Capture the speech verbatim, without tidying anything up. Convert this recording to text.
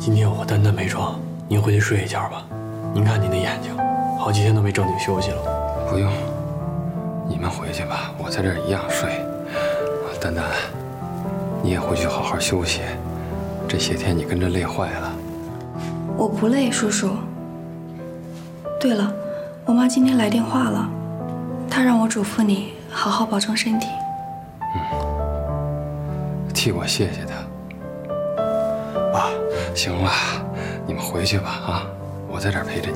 今天我丹丹没床，您回去睡一觉吧。您看您的眼睛，好几天都没正经休息了。 不用，你们回去吧，我在这儿一样睡。丹丹，你也回去好好休息，这些天你跟着累坏了。 我不累，叔叔。对了，我妈今天来电话了，她让我嘱咐你好好保重身体。 嗯，替我谢谢她。爸，行了，你们回去吧啊，我在这儿陪着你。